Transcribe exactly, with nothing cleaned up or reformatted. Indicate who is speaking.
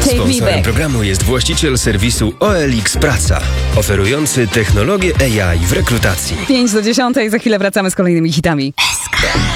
Speaker 1: Take me
Speaker 2: Sponsorem
Speaker 1: back.
Speaker 2: programu jest właściciel serwisu O L X Praca, oferujący technologię A I w rekrutacji.
Speaker 1: pięć do dziesiątej, za chwilę wracamy z kolejnymi hitami.